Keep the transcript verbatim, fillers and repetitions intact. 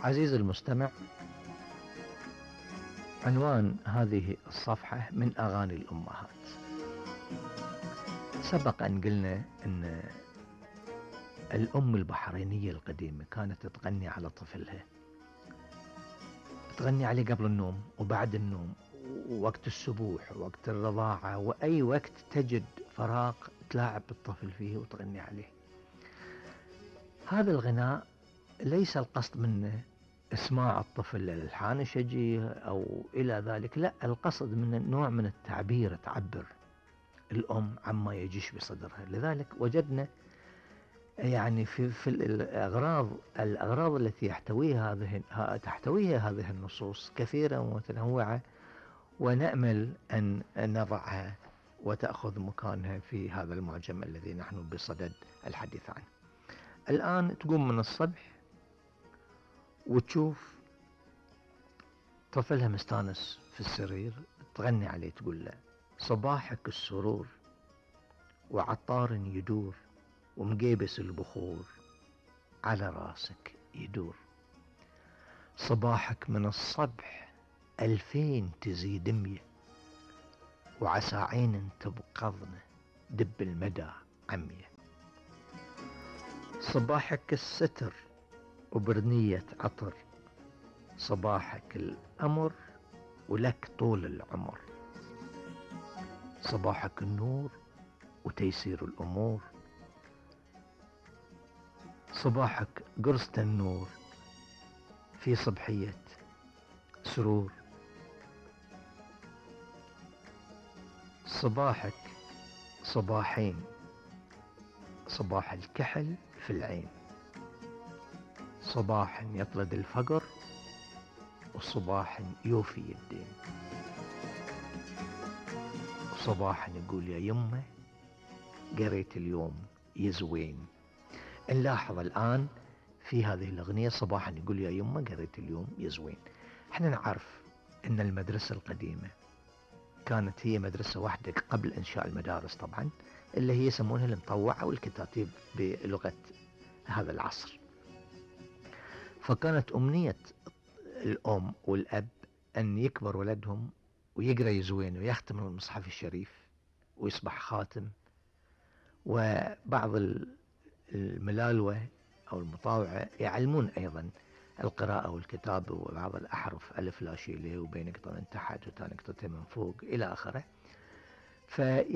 عزيزي المستمع، عنوان هذه الصفحة من أغاني الأمهات. سبق أن قلنا أن الأم البحرينية القديمة كانت تغني على طفلها، تغني عليه قبل النوم وبعد النوم ووقت السبوح ووقت الرضاعة، وأي وقت تجد فراغ تلاعب الطفل فيه وتغني عليه. هذا الغناء ليس القصد منه اسماع الطفل للألحان شجيه أو إلى ذلك، لا، القصد منه نوع من التعبير، تعبر الأم عما يجيش بصدرها. لذلك وجدنا يعني في في الأغراض الأغراض التي يحتويها هذه تحتويها هذه النصوص كثيرة ومتنوعة، ونأمل أن نضعها وتأخذ مكانها في هذا المعجم الذي نحن بصدد الحديث عنه. الآن تقوم من الصبح وتشوف طفلها مستانس في السرير، تغني عليه تقول له: صباحك السرور وعطار يدور ومقيبس البخور على راسك يدور، صباحك من الصبح ألفين تزيد مية وعسى عين تبقضنا دب المدى عمية، صباحك الستر وبرنية عطر، صباحك الأمر ولك طول العمر، صباحك النور وتيسير الأمور، صباحك قرصة النور في صبحية سرور، صباحك صباحين، صباح الكحل في العين، صباح يطرد الفقر وصباح يوفي الدين، صباح يقول يا يمه قريت اليوم يزوين. نلاحظ الآن في هذه الأغنية صباحا يقول يا يمه قريت اليوم يزوين. احنا نعرف ان المدرسة القديمة كانت هي مدرسة واحدة قبل انشاء المدارس طبعا، اللي هي يسمونها المطوع او الكتاتيب بلغة هذا العصر. فكانت أمنية الأم والأب أن يكبر ولدهم ويقرأ يزوين ويختم المصحف الشريف ويصبح خاتم. وبعض الملالوة أو المطاوعة يعلمون أيضا القراءة والكتابة وبعض الأحرف، ألف لا شيء ليه وبين نقطتين تحت وتاني نقطتين من فوق إلى آخره.